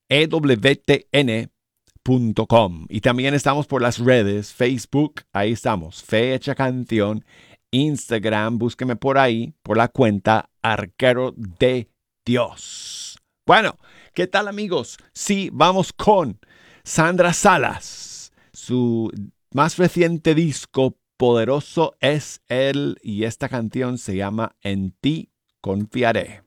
ewtn.com. Y también estamos por las redes, Facebook, ahí estamos, Fe Hecha Canción, Instagram, búsqueme por ahí, por la cuenta Arquero de Dios. Bueno, ¿qué tal amigos? Sí, vamos con Sandra Salas, su más reciente disco, Poderoso es Él, y esta canción se llama En ti confiaré.